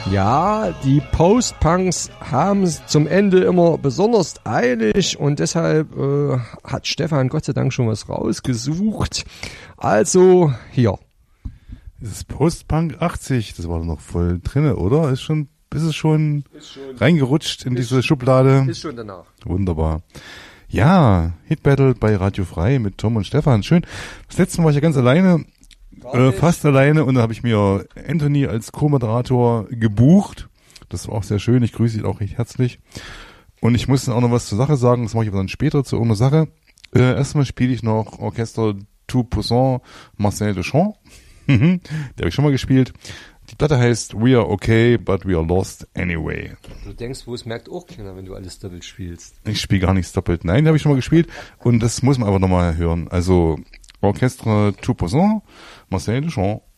Ja, die Post-Punks haben es zum Ende immer besonders eilig und deshalb hat Stefan Gott sei Dank schon was rausgesucht. Also hier. Das ist Post-Punk 80, das war doch noch voll drinne, oder? Ist es schon reingerutscht in diese Schublade? Ist schon danach. Wunderbar. Ja, Hit Battle bei Radio Frei mit Tom und Stefan. Schön. Das letzte Mal war ich ja ganz alleine. Fast alleine und da habe ich mir Anthony als Co-Moderator gebucht. Das war auch sehr schön. Ich grüße ihn auch recht herzlich. Und ich muss auch noch was zur Sache sagen. Das mache ich aber dann später zu irgendeiner Sache. Erstmal spiele ich noch Orchester Tout Puissant Marcel Duchamp. Der habe ich schon mal gespielt. Die Platte heißt We Are Okay, But We Are Lost Anyway. Du denkst, wo es merkt auch keiner, wenn du alles doppelt spielst. Ich spiele gar nichts doppelt. Nein, die habe ich schon mal gespielt. Und das muss man aber nochmal hören. Also Orchestre Tout Puissant Marcel Duchamp.